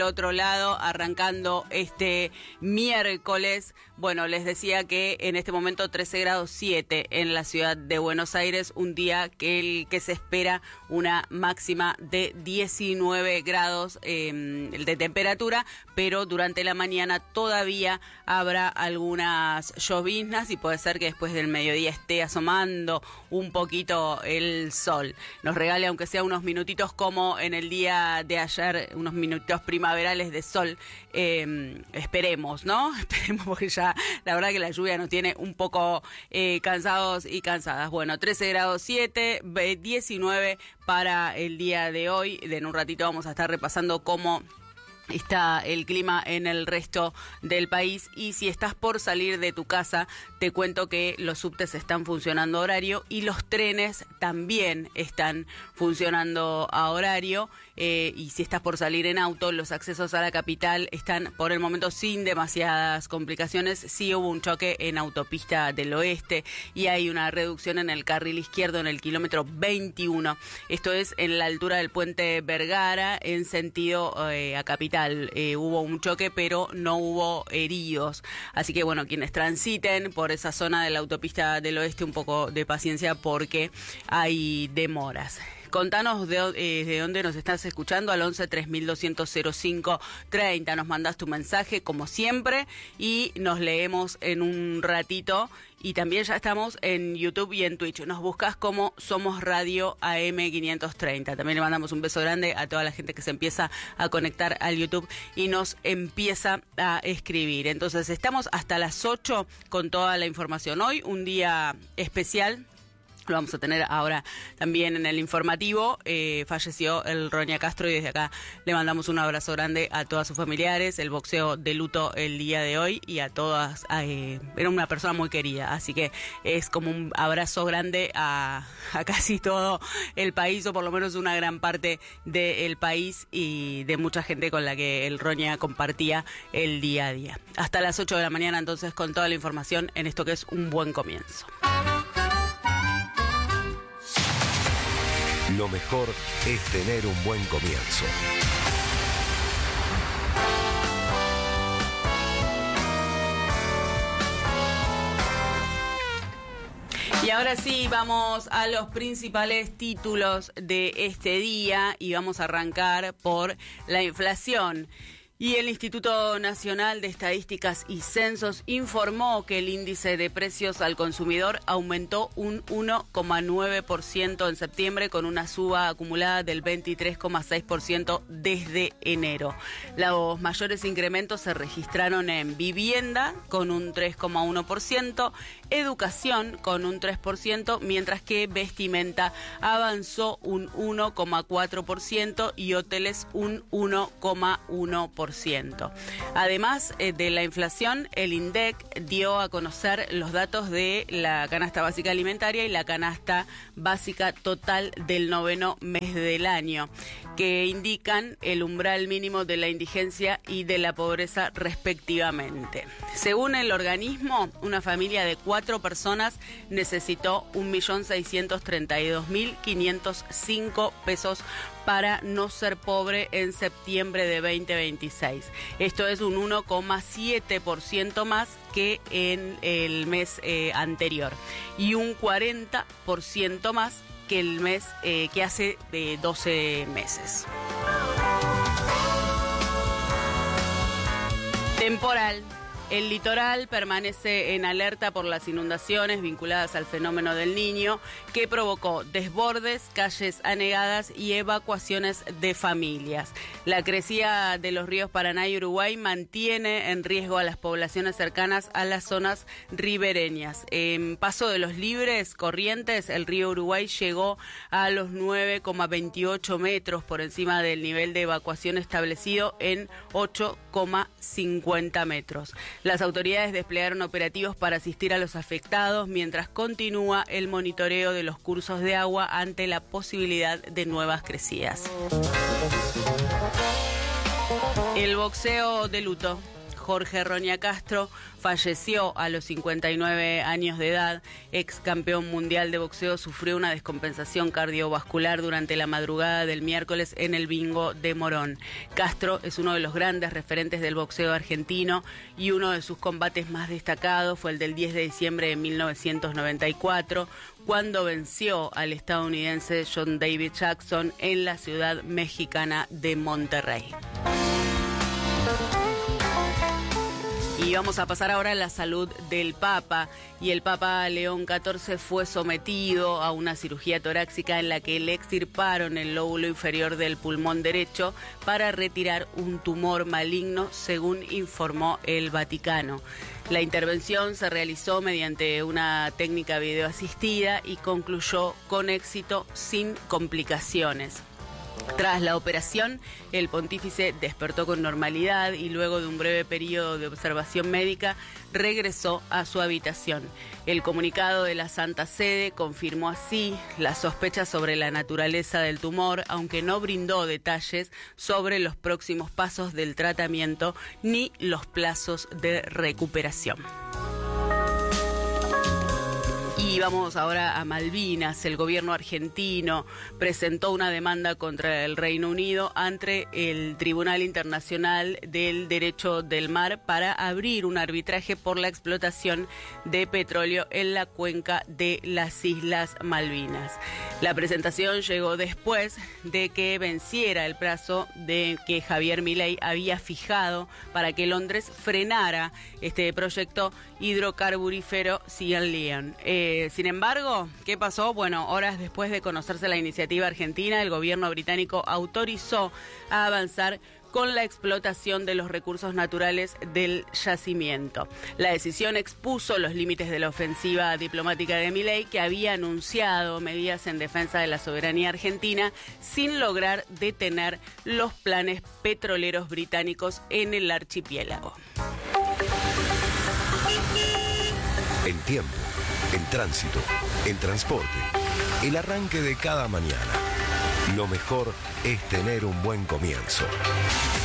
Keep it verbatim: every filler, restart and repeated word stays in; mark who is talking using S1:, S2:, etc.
S1: otro lado, arrancando este miércoles. Bueno, les decía que en este momento trece grados siete en la ciudad de Buenos Aires, un día que el que se espera una máxima de diecinueve grados eh, de temperatura, pero durante la mañana todavía habrá algunas lloviznas y puede ser que después del mediodía esté asomando un poquito el sol. Nos regale, aunque sea unos minutitos como en el día de ayer, unos minutitos primaverales de sol. Eh, esperemos, ¿no? Esperemos, porque ya la verdad que la lluvia nos tiene un poco eh, cansados y cansadas. Bueno, trece grados siete, diecinueve para el día de hoy. En un ratito vamos a estar repasando cómo está el clima en el resto del país, y si estás por salir de tu casa, te cuento que los subtes están funcionando a horario y los trenes también están funcionando a horario, eh, y si estás por salir en auto, los accesos a la capital están por el momento sin demasiadas complicaciones. Sí hubo un choque en Autopista del Oeste y hay una reducción en el carril izquierdo en el kilómetro veintiuno, esto es en la altura del puente Vergara en sentido eh, a capital. Eh, hubo un choque, pero no hubo heridos. Así que, bueno, quienes transiten por esa zona de la Autopista del Oeste, un poco de paciencia porque hay demoras. Contanos de, eh, de dónde nos estás escuchando al once tres mil doscientos cero cinco treinta. Nos mandas tu mensaje como siempre y nos leemos en un ratito. Y también ya estamos en YouTube y en Twitch. Nos buscas como Somos Radio A M quinientos treinta. También le mandamos un beso grande a toda la gente que se empieza a conectar al YouTube y nos empieza a escribir. Entonces estamos hasta las ocho con toda la información. Hoy un día especial. Lo vamos a tener ahora también en el informativo. Eh, falleció el Roña Castro y desde acá le mandamos un abrazo grande a todas sus familiares. El boxeo de luto el día de hoy y a todas. Eh, era una persona muy querida, así que es como un abrazo grande a, a casi todo el país, o por lo menos una gran parte del país y de mucha gente con la que el Roña compartía el día a día. Hasta las ocho de la mañana entonces con toda la información en esto que es un buen comienzo.
S2: Lo mejor es tener un buen comienzo.
S1: Y ahora sí, vamos a los principales títulos de este día y vamos a arrancar por la inflación. Y el Instituto Nacional de Estadísticas y Censos informó que el índice de precios al consumidor aumentó un uno coma nueve por ciento en septiembre, con una suba acumulada del veintitrés coma seis por ciento desde enero. Los mayores incrementos se registraron en vivienda, con un tres coma uno por ciento, educación, con un tres por ciento, mientras que vestimenta avanzó un uno coma cuatro por ciento y hoteles un uno coma uno por ciento. Además eh, de la inflación, el INDEC dio a conocer los datos de la canasta básica alimentaria y la canasta básica total del noveno mes del año, que indican el umbral mínimo de la indigencia y de la pobreza respectivamente. Según el organismo, una familia de cuatro personas necesitó un millón seiscientos treinta y dos mil quinientos cinco pesos para no ser pobre en septiembre de veinte veintiséis. Esto es un uno coma siete por ciento más que en el mes eh, anterior y un cuarenta por ciento más que el mes eh, que hace de doce meses. Temporal. El litoral permanece en alerta por las inundaciones vinculadas al fenómeno del Niño, que provocó desbordes, calles anegadas y evacuaciones de familias. La crecida de los ríos Paraná y Uruguay mantiene en riesgo a las poblaciones cercanas a las zonas ribereñas. En Paso de los Libres, Corrientes, el río Uruguay llegó a los nueve coma veintiocho metros por encima del nivel de evacuación establecido en ocho coma cincuenta metros. Las autoridades desplegaron operativos para asistir a los afectados mientras continúa el monitoreo de los cursos de agua ante la posibilidad de nuevas crecidas. El boxeo de luto. Jorge Roña Castro falleció a los cincuenta y nueve años de edad. Ex campeón mundial de boxeo, sufrió una descompensación cardiovascular durante la madrugada del miércoles en el bingo de Morón. Castro es uno de los grandes referentes del boxeo argentino y uno de sus combates más destacados fue el del diez de diciembre de mil novecientos noventa y cuatro, cuando venció al estadounidense John David Jackson en la ciudad mexicana de Monterrey. Y vamos a pasar ahora a la salud del Papa. Y el Papa León catorce fue sometido a una cirugía torácica en la que le extirparon el lóbulo inferior del pulmón derecho para retirar un tumor maligno, según informó el Vaticano. La intervención se realizó mediante una técnica videoasistida y concluyó con éxito, sin complicaciones. Tras la operación, el pontífice despertó con normalidad y luego de un breve periodo de observación médica regresó a su habitación. El comunicado de la Santa Sede confirmó así las sospechas sobre la naturaleza del tumor, aunque no brindó detalles sobre los próximos pasos del tratamiento ni los plazos de recuperación. Y vamos ahora a Malvinas. El gobierno argentino presentó una demanda contra el Reino Unido ante el Tribunal Internacional del Derecho del Mar para abrir un arbitraje por la explotación de petróleo en la cuenca de las Islas Malvinas. La presentación llegó después de que venciera el plazo de que Javier Milei había fijado para que Londres frenara este proyecto hidrocarburífero Cian Leon. Eh, sin embargo, ¿qué pasó? Bueno, horas después de conocerse la iniciativa argentina, el gobierno británico autorizó a avanzar con la explotación de los recursos naturales del yacimiento. La decisión expuso los límites de la ofensiva diplomática de Milei, que había anunciado medidas en defensa de la soberanía argentina sin lograr detener los planes petroleros británicos en el archipiélago.
S2: En tiempo, en tránsito, en transporte, el arranque de cada mañana. Lo mejor es tener un buen comienzo.